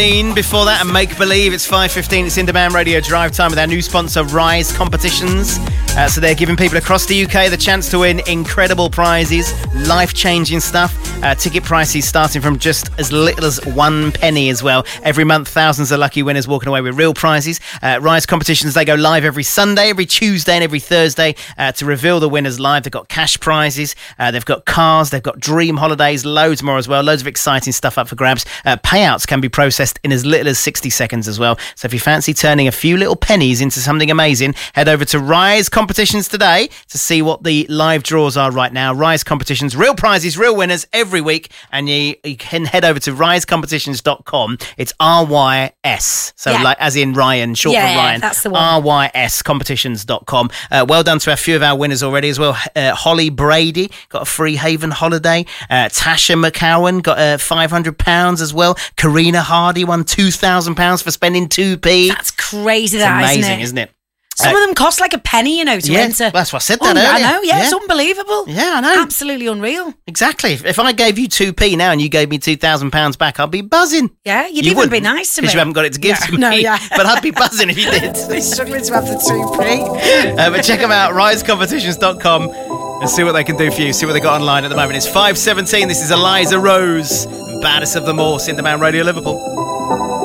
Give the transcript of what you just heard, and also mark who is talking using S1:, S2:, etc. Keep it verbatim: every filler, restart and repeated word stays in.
S1: Before that, and Make Believe, it's five fifteen, it's Indemand Radio Drive Time with our new sponsor, Rise Competitions. Uh, so they're giving people across the U K the chance to win incredible prizes, life-changing stuff. Uh, ticket prices starting from just as little as one penny as well. Every month, thousands of lucky winners walking away with real prizes. Uh, Rise Competitions, they go live every Sunday, every Tuesday and every Thursday uh, to reveal the winners live. They've got cash prizes, uh, they've got cars, they've got dream holidays, loads more as well. Loads of exciting stuff up for grabs. Uh, payouts can be processed in as little as sixty seconds as well. So if you fancy turning a few little pennies into something amazing, head over to Rise Competitions today to see what the live draws are right now. Rise Competitions, real prizes, real winners every week, and you, you can head over to rise competitions dot com. It's R Y S, so yeah. like as in Ryan, short
S2: yeah,
S1: for Ryan.
S2: That's the one.
S1: R Y S competitions dot com. Uh, well done to a few of our winners already as well. Uh, Holly Brady got a free Haven holiday. Uh, Tasha McCowan got uh, five hundred pounds as well. Karina Hardy won two thousand pounds for spending two p.
S2: That's crazy,
S1: it's
S2: that,
S1: amazing,
S2: isn't it?
S1: isn't it?
S2: Some
S1: uh,
S2: of them cost like a penny, you know, to
S1: yeah,
S2: enter.
S1: That's what I said that
S2: oh,
S1: earlier.
S2: I know, yeah,
S1: yeah,
S2: it's unbelievable.
S1: Yeah, I know.
S2: Absolutely unreal.
S1: Exactly. If, if I gave you two p now and you gave me two thousand pounds back, I'd be buzzing.
S2: Yeah, you'd
S1: you
S2: even be nice to me.
S1: Because you haven't got it to give
S2: yeah,
S1: to me.
S2: No, yeah.
S1: But I'd be buzzing if you did.
S2: They're struggling to have the two p.
S1: uh, but check them out, rise competitions dot com, and see what they can do for you. See what they got online at the moment. It's five seventeen. This is Eliza Rose, baddest of them all, Cinderman Radio Liverpool.